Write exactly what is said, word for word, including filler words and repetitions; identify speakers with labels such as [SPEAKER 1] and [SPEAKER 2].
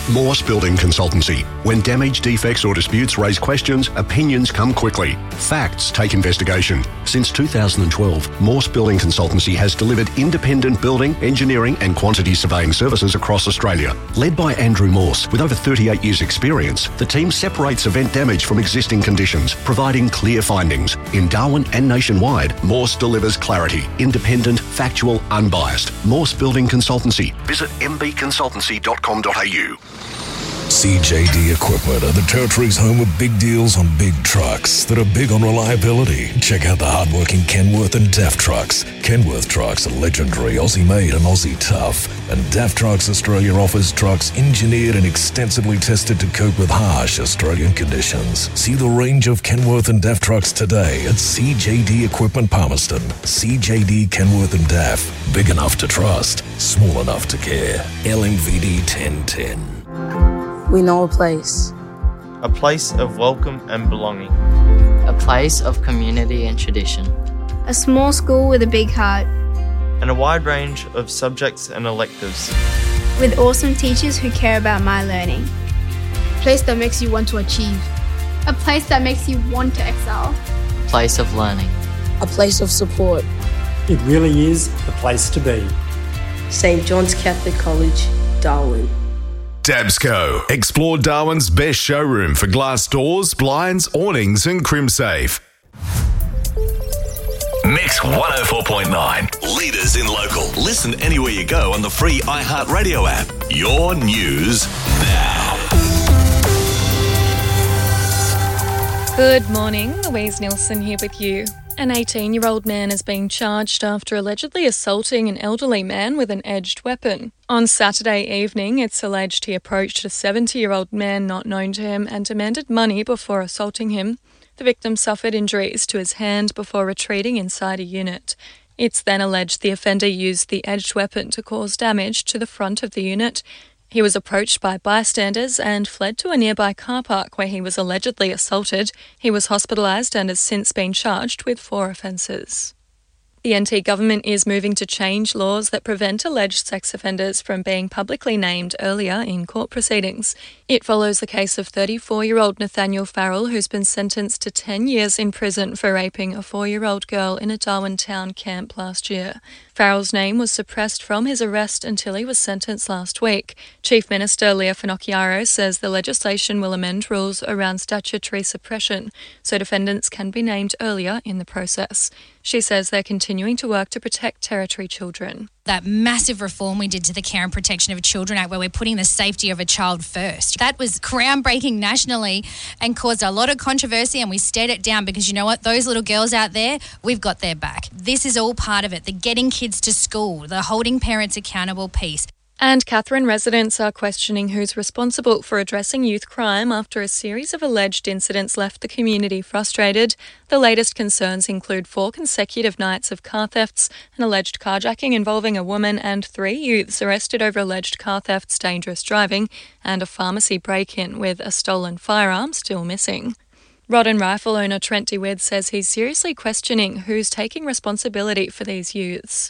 [SPEAKER 1] Morse Building Consultancy. When damage, defects or disputes raise questions, opinions come quickly. Facts take investigation. Since two thousand twelve, Morse Building Consultancy has delivered independent building, engineering and quantity surveying services across Australia. Led by Andrew Morse, with over thirty-eight years experience, the team separates event damage from existing conditions, providing clear findings. In Darwin and nationwide, Morse delivers clarity, independent, factual, unbiased. Morse Building Consultancy. Visit m b consultancy dot com dot a u.
[SPEAKER 2] C J D Equipment are the Territory's home of big deals on big trucks that are big on reliability. Check out the hardworking Kenworth and D A F trucks. Kenworth trucks are legendary, Aussie-made and Aussie-tough. And D A F Trucks Australia offers trucks engineered and extensively tested to cope with harsh Australian conditions. See the range of Kenworth and D A F trucks today at C J D Equipment Palmerston. C J D Kenworth and D A F. Big enough to trust, small enough to care. L M V D ten ten.
[SPEAKER 3] We know a place.
[SPEAKER 4] A place of welcome and belonging.
[SPEAKER 5] A place of community and tradition.
[SPEAKER 6] A small school with a big heart.
[SPEAKER 4] And a wide range of subjects and electives.
[SPEAKER 6] With awesome teachers who care about my learning.
[SPEAKER 7] A place that makes you want to achieve.
[SPEAKER 8] A place that makes you want to excel.
[SPEAKER 5] A place of learning.
[SPEAKER 3] A place of support.
[SPEAKER 9] It really is the place to be.
[SPEAKER 3] Saint John's Catholic College, Darwin.
[SPEAKER 10] Dabsco. Explore Darwin's best showroom for glass doors, blinds, awnings and CrimSafe.
[SPEAKER 2] Mix one oh four point nine. Leaders in local. Listen anywhere you go on the free iHeartRadio app. Your news now.
[SPEAKER 11] Good morning, Louise Nilsson here with you. An eighteen-year-old man is being charged after allegedly assaulting an elderly man with an edged weapon. On Saturday evening, it's alleged he approached a seventy-year-old man not known to him and demanded money before assaulting him. The victim suffered injuries to his hand before retreating inside a unit. It's then alleged the offender used the edged weapon to cause damage to the front of the unit. He was approached by bystanders and fled to a nearby car park where he was allegedly assaulted. He was hospitalised and has since been charged with four offences. The N T government is moving to change laws that prevent alleged sex offenders from being publicly named earlier in court proceedings. It follows the case of thirty-four-year-old Nathaniel Farrell, who's been sentenced to ten years in prison for raping a four-year-old girl in a Darwin town camp last year. Farrell's name was suppressed from his arrest until he was sentenced last week. Chief Minister Leah Finocchiaro says the legislation will amend rules around statutory suppression so defendants can be named earlier in the process. She says they're continuing to work to protect Territory children.
[SPEAKER 12] That massive reform we did to the Care and Protection of Children Act, where we're putting the safety of a child first. That was groundbreaking nationally and caused a lot of controversy, and we stared it down because you know what? Those little girls out there, we've got their back. This is all part of it. The getting kids to school, the holding parents accountable piece.
[SPEAKER 11] And Katherine residents are questioning who's responsible for addressing youth crime after a series of alleged incidents left the community frustrated. The latest concerns include four consecutive nights of car thefts, an alleged carjacking involving a woman and three youths arrested over alleged car thefts, dangerous driving, and a pharmacy break-in with a stolen firearm still missing. Rod and Rifle owner Trent DeWitt says he's seriously questioning who's taking responsibility for these youths.